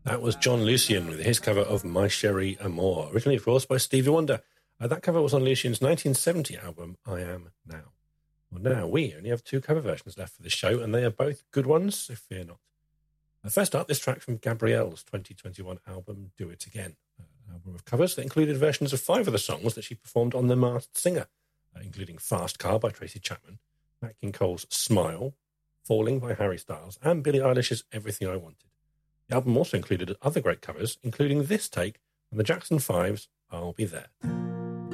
That was John Lucien with his cover of My Cherie Amour, originally, of course, by Stevie Wonder. That cover was on Lucien's 1970 album, I Am Now. Well, now we only have two cover versions left for this show, and they are both good ones, so fear not. First up, this track from Gabrielle's 2021 album, Do It Again, an album of covers that included versions of 5 of the songs that she performed on The Masked Singer, including Fast Car by Tracy Chapman, Nat King Cole's Smile, Falling by Harry Styles, and Billie Eilish's Everything I Wanted. The album also included other great covers, including this take from the Jackson 5's I'll Be There.